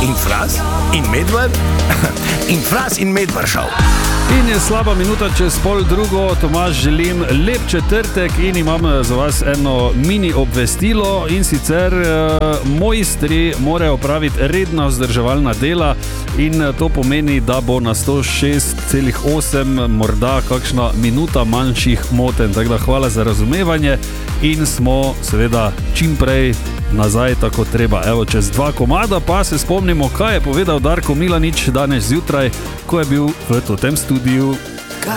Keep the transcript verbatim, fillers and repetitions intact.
In Fras in Medvard in Fras in Medvard šel. In je slaba minuta čez pol drugo. Tomaž, želim lep četrtek in imam za vas eno mini obvestilo, in sicer uh, mojstri morajo opraviti redna vzdrževalna dela in to pomeni, da bo na sto šest celih osem morda kakšna minuta manjših motenj. Tako da hvala za razumevanje in smo seveda čim prej nazaj tako treba. Evo, čez dva komada pa se spomnimo, kaj je povedal Darko Milanič danes zjutraj, ko je bil v tem studiu.